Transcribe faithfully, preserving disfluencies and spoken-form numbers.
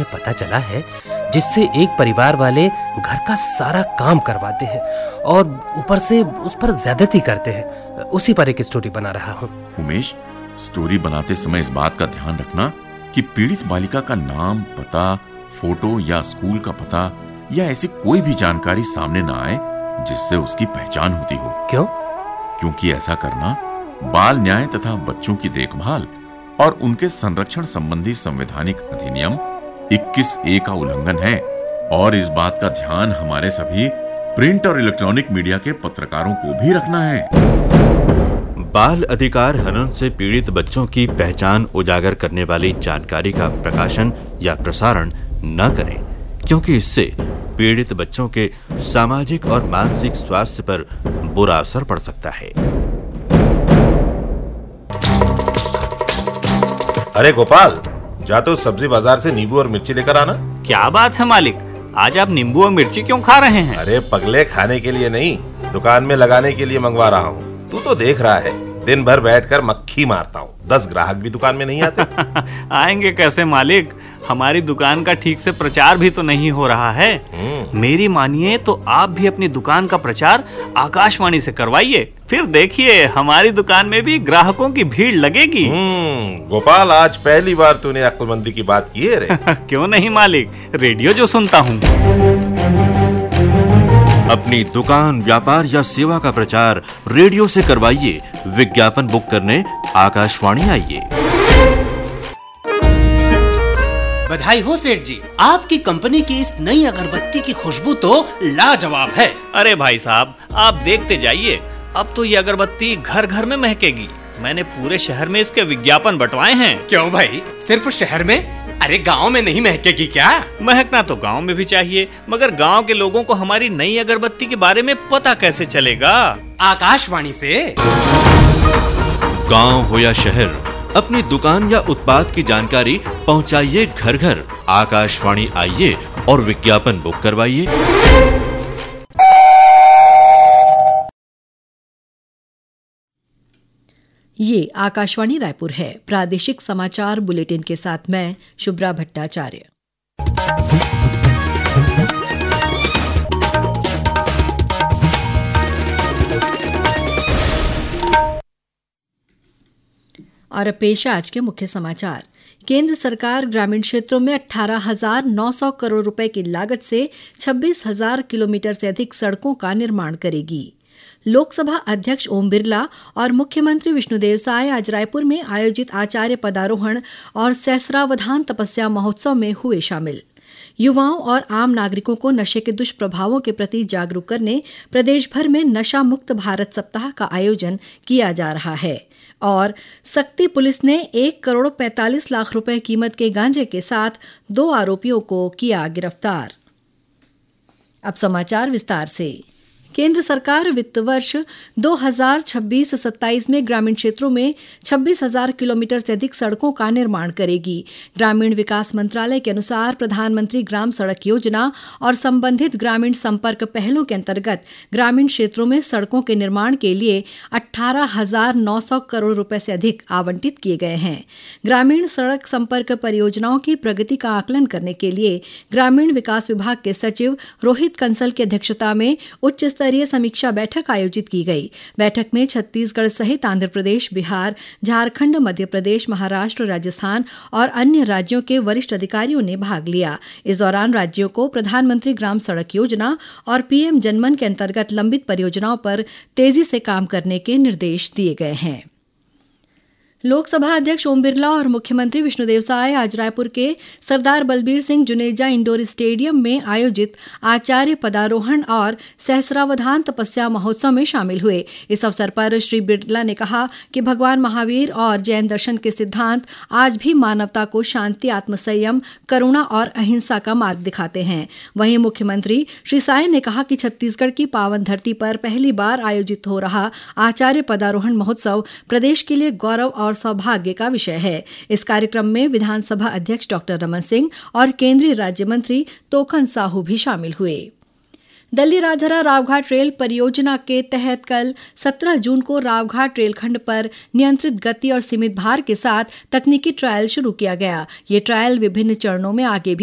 पता चला है जिससे एक परिवार वाले घर का सारा काम करवाते हैं और ऊपर से उस पर ज्यादती करते हैं। उसी पर एक स्टोरी बना रहा हूँ। उमेश, स्टोरी बनाते समय इस बात का ध्यान रखना कि पीड़ित बालिका का नाम, पता, फोटो या स्कूल का पता या ऐसी कोई भी जानकारी सामने न आए जिससे उसकी पहचान होती हो। क्यों? क्योंकि ऐसा करना बाल न्याय तथा बच्चों की देखभाल और उनके संरक्षण संबंधी संवैधानिक अधिनियम इक्कीस ए का उल्लंघन है और इस बात का ध्यान हमारे सभी प्रिंट और इलेक्ट्रॉनिक मीडिया के पत्रकारों को भी रखना है। बाल अधिकार हनन से पीड़ित बच्चों की पहचान उजागर करने वाली जानकारी का प्रकाशन या प्रसारण न करें, क्योंकि इससे पीड़ित बच्चों के सामाजिक और मानसिक स्वास्थ्य पर बुरा असर पड़ सकता है। अरे गोपाल, जा तो सब्जी बाजार से नींबू और मिर्ची लेकर आना। क्या बात है मालिक, आज आप नींबू और मिर्ची क्यों खा रहे हैं? अरे पगले, खाने के लिए नहीं, दुकान में लगाने के लिए मंगवा रहा हूँ। तू तो देख रहा है, दिन भर बैठकर मक्खी मारता हूँ, दस ग्राहक भी दुकान में नहीं आते। आएंगे कैसे मालिक, हमारी दुकान का ठीक से प्रचार भी तो नहीं हो रहा है। मेरी मानिए तो आप भी अपनी दुकान का प्रचार आकाशवाणी से करवाइए, फिर देखिए हमारी दुकान में भी ग्राहकों की भीड़ लगेगी। गोपाल, आज पहली बार तूने अक्लमंदी की बात की है रे। क्यों नहीं मालिक, रेडियो जो सुनता हूँ। अपनी दुकान, व्यापार या सेवा का प्रचार रेडियो से करवाइए। विज्ञापन बुक करने आकाशवाणी आइए। बधाई हो सेठ जी, आपकी कंपनी की इस नई अगरबत्ती की खुशबू तो लाजवाब है। अरे भाई साहब, आप देखते जाइए, अब तो ये अगरबत्ती घर घर में महकेगी। मैंने पूरे शहर में इसके विज्ञापन बंटवाए हैं। क्यों भाई, सिर्फ शहर में? अरे गांव में नहीं महकेगी क्या? महकना तो गांव में भी चाहिए, मगर गांव के लोगों को हमारी नई अगरबत्ती के बारे में पता कैसे चलेगा? आकाशवाणी से। गांव हो या शहर, अपनी दुकान या उत्पाद की जानकारी पहुंचाइए घर घर। आकाशवाणी आइए और विज्ञापन बुक करवाइए। ये आकाशवाणी रायपुर है। प्रादेशिक समाचार बुलेटिन के साथ मैं शुभ्रा भट्टाचार्य। और अब पेश आज के मुख्य समाचार। केंद्र सरकार ग्रामीण क्षेत्रों में अठारह हजार नौ सौ करोड़ रुपए की लागत से छब्बीस हजार किलोमीटर से अधिक सड़कों का निर्माण करेगी। लोकसभा अध्यक्ष ओम बिरला और मुख्यमंत्री विष्णुदेव साय आज रायपुर में आयोजित आचार्य पदारोहण और सहस्रावधान तपस्या महोत्सव में हुए शामिल। युवाओं और आम नागरिकों को नशे के दुष्प्रभावों के प्रति जागरूक करने प्रदेश भर में नशा मुक्त भारत सप्ताह का आयोजन किया जा रहा है। और सक्ती पुलिस ने एक करोड़ पैंतालीस लाख रुपए कीमत के गांजे के साथ दो आरोपियों को किया गिरफ्तार। अब समाचार विस्तार से। केंद्र सरकार वित्त वर्ष दो हज़ार छब्बीस सत्ताईस में ग्रामीण क्षेत्रों में छब्बीस हजार किलोमीटर से अधिक सड़कों का निर्माण करेगी। ग्रामीण विकास मंत्रालय के अनुसार प्रधानमंत्री ग्राम सड़क योजना और संबंधित ग्रामीण संपर्क पहलों के अंतर्गत ग्रामीण क्षेत्रों में सड़कों के निर्माण के लिए अठारह हजार नौ सौ करोड़ रुपए से अधिक आवंटित किए गए हैं। ग्रामीण सड़क संपर्क परियोजनाओं की प्रगति का आकलन करने के लिए ग्रामीण विकास विभाग के सचिव रोहित कंसल की अध्यक्षता में उच्च स्तरीय समीक्षा बैठक आयोजित की गई। बैठक में छत्तीसगढ़ सहित आंध्र प्रदेश, बिहार, झारखंड, मध्य प्रदेश, महाराष्ट्र, राजस्थान और अन्य राज्यों के वरिष्ठ अधिकारियों ने भाग लिया। इस दौरान राज्यों को प्रधानमंत्री ग्राम सड़क योजना और पीएम जनमन के अंतर्गत लंबित परियोजनाओं पर तेजी से काम करने के निर्देश दिए गए हैं। लोकसभा अध्यक्ष ओम बिरला और मुख्यमंत्री विष्णुदेव साय आज रायपुर के सरदार बलबीर सिंह जुनेजा इंडोर स्टेडियम में आयोजित आचार्य पदारोहण और सहस्रावधान तपस्या महोत्सव में शामिल हुए। इस अवसर पर श्री बिरला ने कहा कि भगवान महावीर और जैन दर्शन के सिद्धांत आज भी मानवता को शांति, आत्मसंयम, करुणा और अहिंसा का मार्ग दिखाते हैं। वहीं मुख्यमंत्री श्री साय ने कहा कि छत्तीसगढ़ की पावन धरती पर पहली बार आयोजित हो रहा आचार्य पदारोहण महोत्सव प्रदेश के लिए गौरव और सौभाग्य का विषय है। इस कार्यक्रम में विधानसभा अध्यक्ष डॉक्टर रमन सिंह और केंद्रीय राज्य मंत्री तोखन साहू भी शामिल हुए। दल्ली-राजहरा रावघाट रेल परियोजना के तहत कल सत्रह जून को रावघाट रेलखंड पर नियंत्रित गति और सीमित भार के साथ तकनीकी ट्रायल शुरू किया गया। ये ट्रायल विभिन्न चरणों में आगे भी